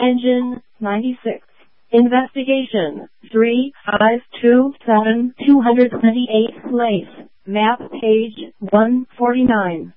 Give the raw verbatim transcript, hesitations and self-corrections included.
Engine ninety-six. Investigation three five two seven two twenty-eight Place. Map page one forty-nine.